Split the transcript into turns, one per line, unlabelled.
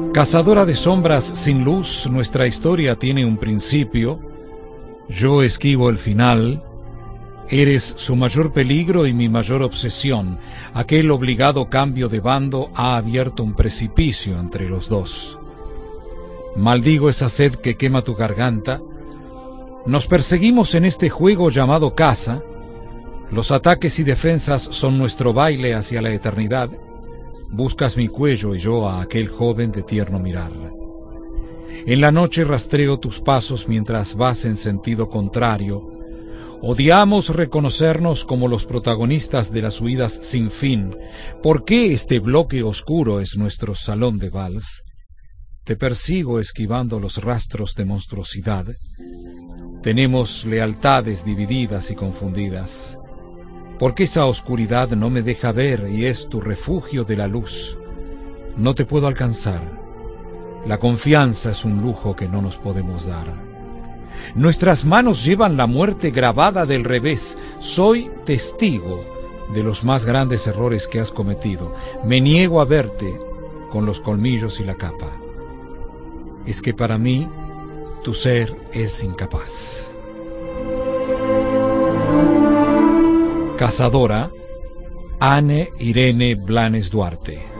Cazadora de sombras sin luz, nuestra historia tiene un principio. Yo esquivo el final. Eres su mayor peligro y mi mayor obsesión. Aquel obligado cambio de bando ha abierto un precipicio entre los dos. Maldigo esa sed que quema tu garganta. Nos perseguimos en este juego llamado caza. Los ataques y defensas son nuestro baile hacia la eternidad. Buscas mi cuello y yo a aquel joven de tierno mirar. En la noche rastreo tus pasos mientras vas en sentido contrario. Odiamos reconocernos como los protagonistas de las huidas sin fin. ¿Por qué este bloque oscuro es nuestro salón de vals? Te persigo esquivando los rastros de monstruosidad. Tenemos lealtades divididas y confundidas. Porque esa oscuridad no me deja ver y es tu refugio de la luz. No te puedo alcanzar. La confianza es un lujo que no nos podemos dar. Nuestras manos llevan la muerte grabada del revés. Soy testigo de los más grandes errores que has cometido. Me niego a verte con los colmillos y la capa. Es que para mí tu ser es incapaz. Cazadora, Anne Irene Blanes Duarte.